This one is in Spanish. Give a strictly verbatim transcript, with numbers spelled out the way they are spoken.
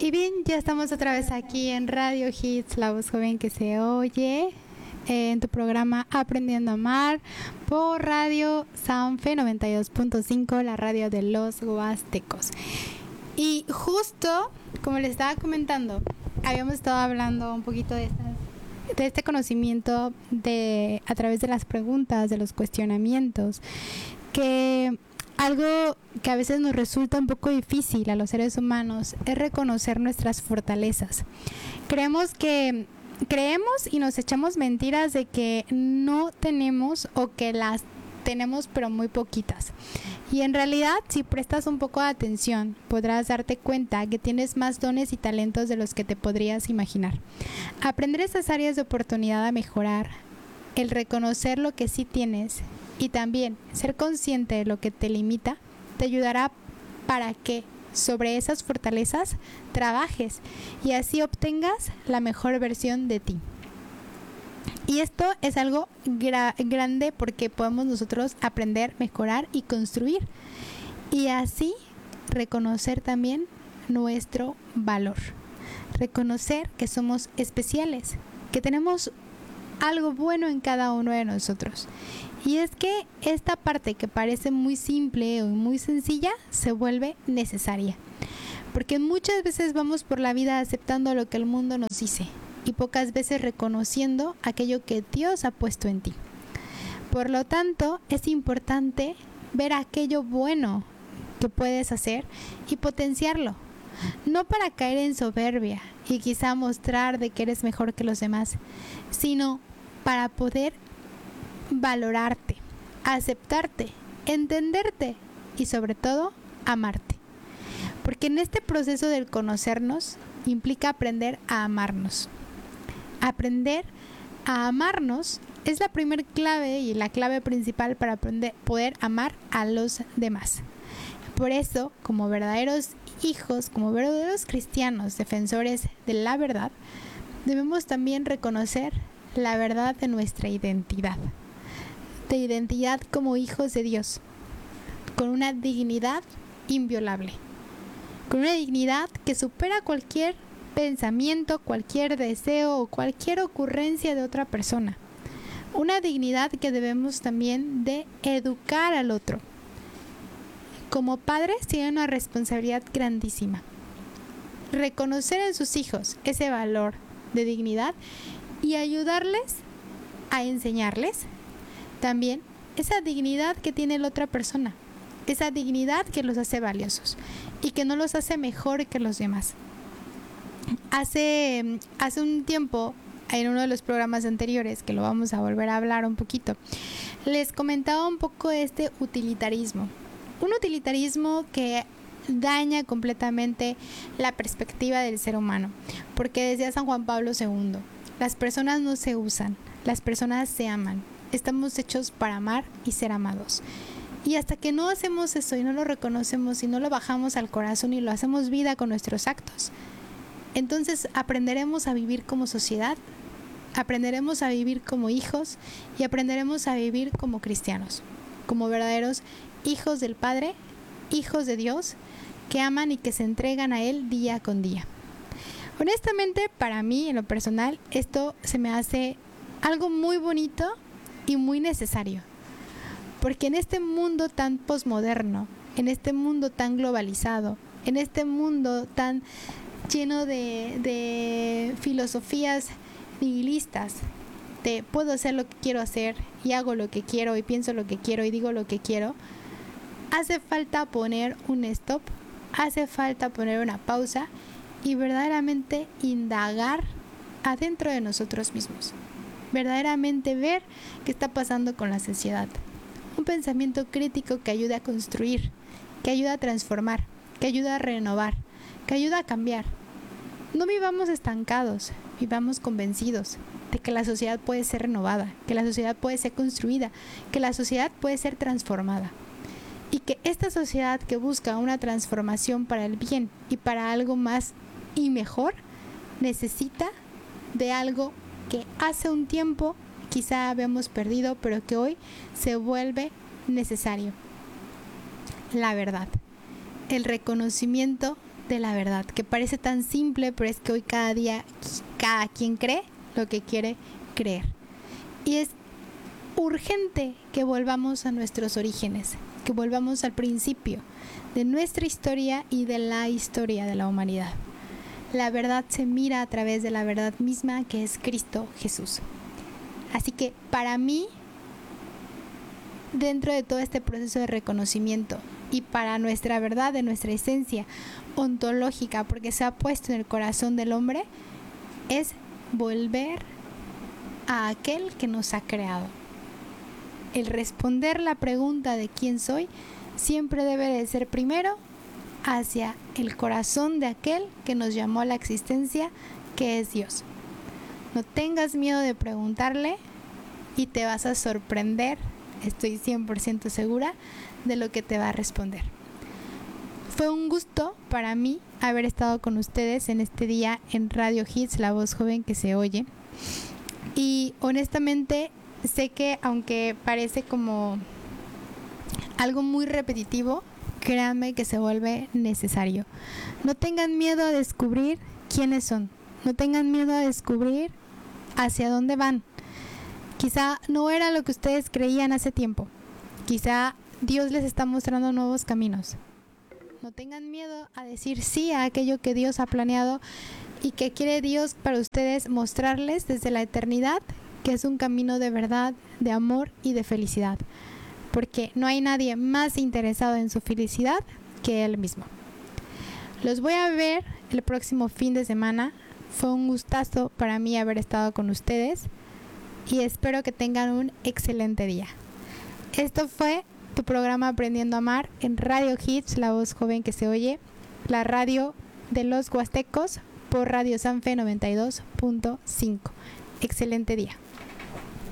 Y bien, ya estamos otra vez aquí en Radio Hits, la voz joven que se oye, en tu programa Aprendiendo a Amar, por Radio Sanfe noventa y dos punto cinco, la radio de los huastecos. Y justo, como les estaba comentando, habíamos estado hablando un poquito de, estas, de este conocimiento de a través de las preguntas, de los cuestionamientos, que algo que a veces nos resulta un poco difícil a los seres humanos es reconocer nuestras fortalezas. Creemos que creemos y nos echamos mentiras de que no tenemos o que las tenemos pero muy poquitas. Y en realidad, si prestas un poco de atención, podrás darte cuenta que tienes más dones y talentos de los que te podrías imaginar. Aprender esas áreas de oportunidad a mejorar, el reconocer lo que sí tienes y también ser consciente de lo que te limita, te ayudará para que sobre esas fortalezas trabajes y así obtengas la mejor versión de ti. Y esto es algo gra- grande porque podemos nosotros aprender, mejorar y construir. Y así reconocer también nuestro valor. Reconocer que somos especiales, que tenemos algo bueno en cada uno de nosotros. Y es que esta parte que parece muy simple o muy sencilla se vuelve necesaria. Porque muchas veces vamos por la vida aceptando lo que el mundo nos dice y pocas veces reconociendo aquello que Dios ha puesto en ti. Por lo tanto, es importante ver aquello bueno que puedes hacer y potenciarlo. No para caer en soberbia y quizá mostrar de que eres mejor que los demás, sino para poder valorarte, aceptarte, entenderte y sobre todo amarte. Porque en este proceso del conocernos implica aprender a amarnos. Aprender a amarnos es la primer clave y la clave principal para aprender, poder amar a los demás. Por eso, como verdaderos hijos, como verdaderos cristianos, defensores de la verdad, debemos también reconocer la verdad de nuestra identidad. De identidad como hijos de Dios, con una dignidad inviolable, con una dignidad que supera cualquier pensamiento, cualquier deseo o cualquier ocurrencia de otra persona. Una dignidad que debemos también de educar al otro. Como padres tienen una responsabilidad grandísima. Reconocer en sus hijos ese valor de dignidad y ayudarles a enseñarles también esa dignidad que tiene la otra persona, esa dignidad que los hace valiosos y que no los hace mejor que los demás. Hace, hace un tiempo, en uno de los programas anteriores, que lo vamos a volver a hablar un poquito, les comentaba un poco de este utilitarismo. Un utilitarismo que daña completamente la perspectiva del ser humano, porque decía San Juan Pablo segundo, las personas no se usan, las personas se aman. Estamos hechos para amar y ser amados. Y hasta que no hacemos eso y no lo reconocemos y no lo bajamos al corazón y lo hacemos vida con nuestros actos, entonces aprenderemos a vivir como sociedad, aprenderemos a vivir como hijos y aprenderemos a vivir como cristianos, como verdaderos hijos del Padre, hijos de Dios, que aman y que se entregan a Él día con día. Honestamente, para mí, en lo personal, esto se me hace algo muy bonito y muy necesario, porque en este mundo tan posmoderno, en este mundo tan globalizado, en este mundo tan lleno de, de filosofías nihilistas, de puedo hacer lo que quiero hacer y hago lo que quiero y pienso lo que quiero y digo lo que quiero, hace falta poner un stop, hace falta poner una pausa y verdaderamente indagar adentro de nosotros mismos. Verdaderamente ver qué está pasando con la sociedad. Un pensamiento crítico que ayude a construir, que ayude a transformar, que ayude a renovar, que ayude a cambiar. No vivamos estancados, vivamos convencidos de que la sociedad puede ser renovada, que la sociedad puede ser construida, que la sociedad puede ser transformada. Y que esta sociedad que busca una transformación para el bien y para algo más y mejor, necesita de algo que hace un tiempo quizá habíamos perdido, pero que hoy se vuelve necesario. La verdad, el reconocimiento de la verdad, que parece tan simple, pero es que hoy cada día cada quien cree lo que quiere creer. Y es urgente que volvamos a nuestros orígenes, que volvamos al principio de nuestra historia y de la historia de la humanidad. La verdad se mira a través de la verdad misma, que es Cristo Jesús. Así que para mí, dentro de todo este proceso de reconocimiento y para nuestra verdad, de nuestra esencia ontológica, porque se ha puesto en el corazón del hombre, es volver a aquel que nos ha creado. El responder la pregunta de quién soy siempre debe de ser primero hacia el corazón de aquel que nos llamó a la existencia, que es Dios. No tengas miedo de preguntarle y te vas a sorprender, estoy cien por ciento segura, de lo que te va a responder. Fue un gusto para mí haber estado con ustedes en este día en Radio Hits, la voz joven que se oye. Y honestamente sé que aunque parece como algo muy repetitivo, créanme que se vuelve necesario. No tengan miedo a descubrir quiénes son. No tengan miedo a descubrir hacia dónde van. Quizá no era lo que ustedes creían hace tiempo. Quizá Dios les está mostrando nuevos caminos. No tengan miedo a decir sí a aquello que Dios ha planeado y que quiere Dios para ustedes mostrarles desde la eternidad, que es un camino de verdad, de amor y de felicidad. Porque no hay nadie más interesado en su felicidad que Él mismo. Los voy a ver el próximo fin de semana. Fue un gustazo para mí haber estado con ustedes y espero que tengan un excelente día. Esto fue tu programa Aprendiendo a Amar en Radio Hits, la voz joven que se oye, la radio de los huastecos por Radio Sanfe noventa y dos punto cinco. Excelente día.